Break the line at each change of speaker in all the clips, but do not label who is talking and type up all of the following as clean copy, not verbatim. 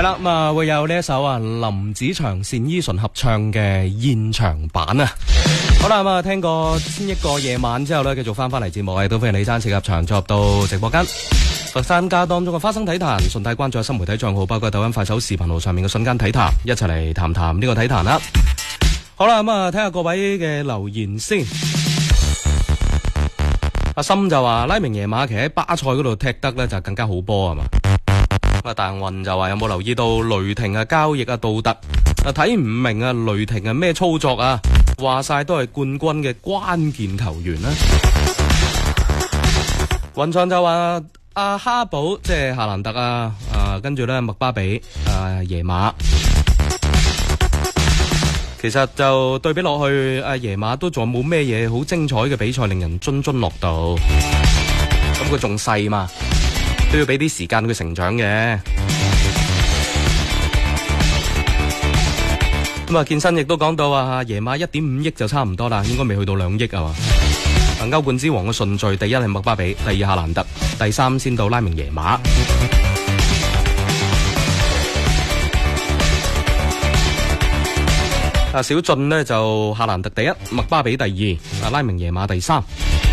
係啦，咁啊會有呢一首林子祥、單依純合唱嘅現場版啊。好啦，咁啊聽過先一個夜晚之後呢，繼續翻嚟節目，亦都歡迎你爭持入場進入到直播間。佛山家當中嘅花生體壇，順帶關注新媒體賬號，包括抖音、快手、視頻號上面嘅瞬間體壇，一齊嚟談談呢個體壇啦。好啦，咁啊睇下各位嘅留言先。阿森就話拉明耶馬其實喺巴塞嗰度踢得呢就更加好波係嘛。大運就話有冇留意到雷霆交易杜特睇唔明雷霆咩操作啊，話晒都係冠軍嘅關鍵球員啦。雲創就話哈堡即係夏蘭特跟住呢麥巴比耶馬，其實就對比落去耶馬都仲冇咩嘢好精彩嘅比賽令人津津樂道，咁佢仲細嘛，都要俾啲時間佢成長嘅。咁健身亦都講到耶馬1.5億就差唔多啦，應該未去到2億係嘛。歐冠之王嘅順序，第一係麥巴比，第二夏蘭特，第三先到拉明耶馬。小俊呢就夏蘭特第一，麥巴比第二，拉明耶馬第三。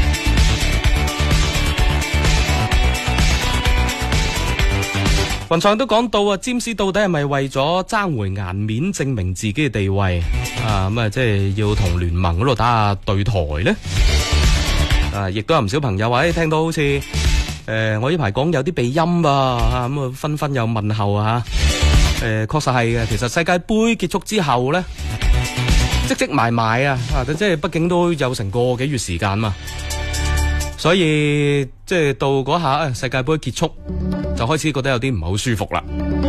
雲翔都講到詹士到底係咪為咗爭回顏面，證明自己嘅地位即係要同聯盟嗰度打下對台呢？亦都有唔少朋友話聽到好似我呢排講有啲鼻音咁紛紛有問候確實係嘅。其實世界盃結束之後呢，積埋即係畢竟都有成個幾月時間嘛，所以即係到嗰下世界盃結束就開始覺得有啲唔係好舒服啦，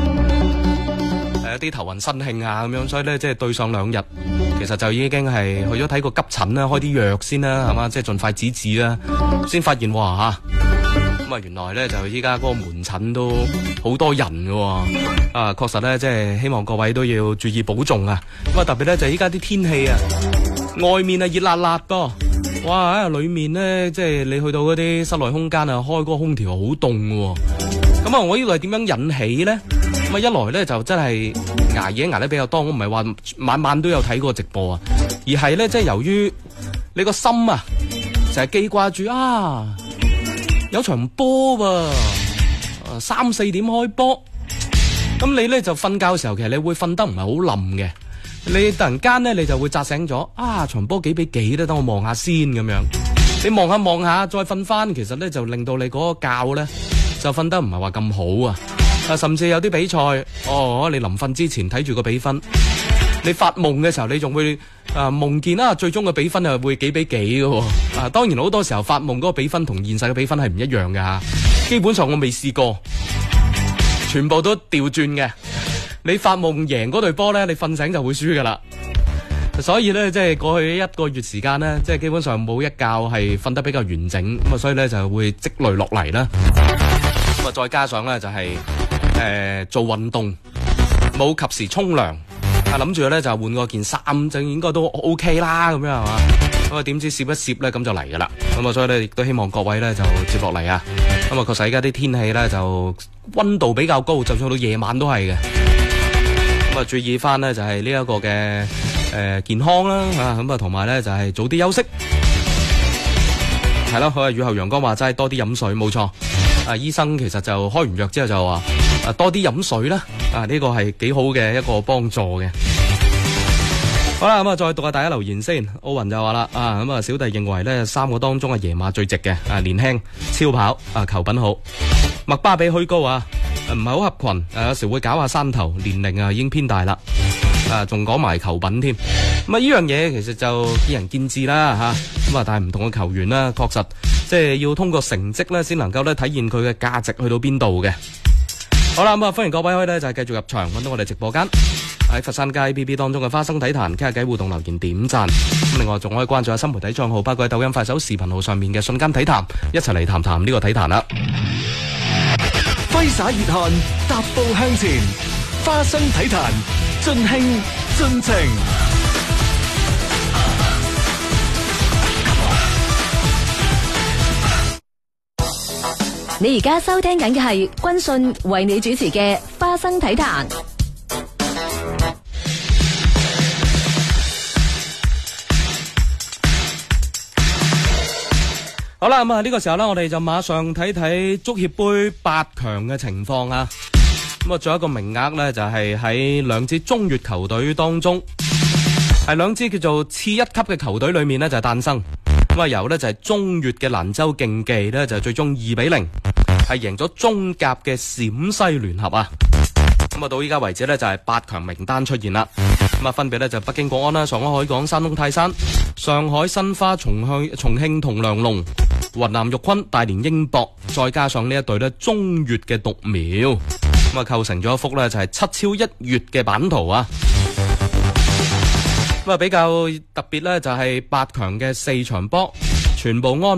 有啲頭暈身興咁樣，所以咧即係對上2日，其實就已經係去咗睇個急診啦，開啲藥先啦，係嘛，即係盡快止治啦，先發現哇原來咧就依家嗰個門診都好多人嘅，確實咧即係希望各位都要注意保重啊。咁特別咧就依家啲天氣外面熱辣辣噃，哇裏面咧即係你去到嗰啲室內空間開嗰個空調好凍嘅。咁我呢度係點樣引起咧？咁一來咧就真係捱夜捱得比較多，我唔係話晚晚都有睇過直播而係咧即係由於你個心成日記掛住有場波喎，3、4點開波，咁你咧就瞓覺嘅時候，其實你會瞓得唔係好冧嘅，你突然間咧你就會扎醒咗，場波幾比幾咧，等我望下先咁樣，你望下再瞓翻，其實咧就令到你嗰個覺咧就瞓得唔係話咁好甚至有啲比賽你臨瞓之前睇住個比分，你發夢嘅時候你仲會夢見最終嘅比分會幾比幾嘅當然好多時候發夢嗰個比分同現實嘅比分係唔一樣嘅基本上我未試過，全部都調轉嘅。你發夢贏嗰隊波咧，你瞓醒就會輸噶啦。所以咧，即係過去1個月時間咧，即係基本上冇一覺係瞓得比較完整，咁所以咧就會積累落嚟啦。咁再加上咧就係做運動冇及時沖涼。諗住咧就換個件衫，就應該都 OK 啦，咁樣係嘛？咁點知攝一攝咧，咁就嚟噶啦。咁所以咧亦都希望各位咧就接落嚟啊。咁確實而家啲天氣咧就溫度比較高，就算到夜晚都係嘅。咁注意翻咧就係呢一個嘅健康啦，咁同埋咧就係早啲休息。係咯，佢雨後陽光話齋多啲飲水，冇錯。醫生其實就開完藥之後就話多啲飲水啦，呢個係幾好嘅一個幫助嘅。好啦，咁再讀下大家留言先。奧雲就話啦，小弟認為呢3個當中耶馬最值嘅，年輕、超跑、球品好。麥巴比虛高唔係好合群，有時會搞下山頭，年齡已經偏大啦，仲講埋球品添。咁呢樣嘢其實就見仁見智啦咁但係唔同嘅球員啦，確實即係要通過成績咧，先能夠咧體現佢嘅價值去到邊度嘅。好啦，歡迎各位可以咧就係繼續入場，揾到我哋直播間喺佛山街 BB 當中嘅花生體壇，傾下偈互動留言點讚。咁另外仲可以關注下新媒體賬號，包括喺抖音、快手、視頻號上面嘅瞬間體壇，一齊嚟談談呢個體壇啦。
揮灑熱汗，踏步向前，花生體壇盡興盡情。
你而家收聽緊嘅係軍訊為你主持嘅花生體壇。
好啦，咁啊呢個時候呢，我哋就馬上睇睇足協杯8強嘅情況啊。咁啊，仲有一個名額呢，就係喺兩支中乙球隊當中，係兩支叫做次一級嘅球隊裏面呢，就係誕生。咁啊，由呢就係中乙嘅蘭州競技呢，就最終2-0係贏咗中甲嘅陝西聯合啊。咁啊，到依家為止呢，就係8強名單出現啦。咁啊，分別呢就北京國安啦、上海海港、山東泰山、上海申花、重慶同梁龍、雲南玉坤、大連英博，再加上呢一隊呢中乙嘅獨苗，咁啊構成咗一幅呢就係7超1乙嘅版圖啊。咁啊，比較特別呢就係8強嘅4場波全部安